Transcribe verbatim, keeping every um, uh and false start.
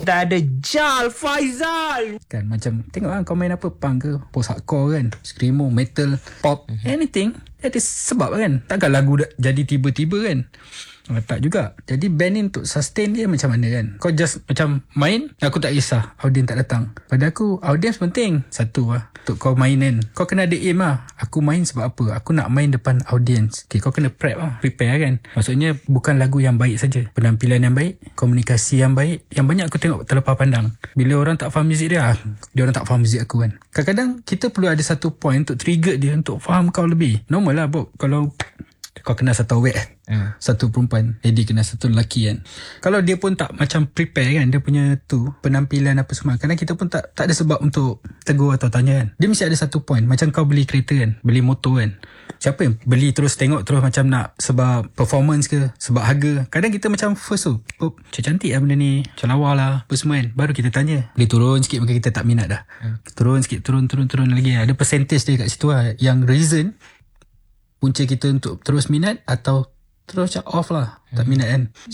Dah ada Jal Faizal kan. Macam tengok kan kau main apa, punk ke, post hardcore kan, screamo, metal, pop, mm-hmm. anything. Ada sebab kan. Takkan lagu dah jadi tiba-tiba kan. Oh, tak juga. Jadi band ni untuk sustain dia macam mana kan. Kau just macam main, aku tak kisah audiens tak datang. Pada aku audiens penting. Satu lah, untuk kau main kan, kau kena ada aim lah. Aku main sebab apa? Aku nak main depan audiens. Okay, kau kena prep lah, prepare kan. Maksudnya bukan lagu yang baik saja, penampilan yang baik, komunikasi yang baik. Yang banyak aku tengok terlepas pandang, bila orang tak faham muzik dia, dia orang tak faham muzik aku kan. Kadang-kadang kita perlu ada satu point untuk trigger dia, untuk faham kau lebih. Normal lah Bob, kalau kau kenal satu awet, hmm. satu perempuan, Eddie kenal satu lelaki kan. Kalau dia pun tak macam prepare kan, dia punya tu penampilan apa semua, kadang kita pun tak tak ada sebab untuk tegur atau tanya kan. Dia mesti ada satu point. Macam kau beli kereta kan, beli motor kan, siapa yang beli terus tengok terus macam nak sebab performance ke, sebab harga. Kadang kita macam first tu, oh, macam cantik lah benda ni, macam lawa lah apa semua kan. Baru kita tanya, boleh turun sikit, maka kita tak minat dah. hmm. Turun sikit, turun turun turun lagi. Ada percentage dia kat situ lah, yang reason punca kita untuk terus minat atau terus macam off lah, tak minat kan.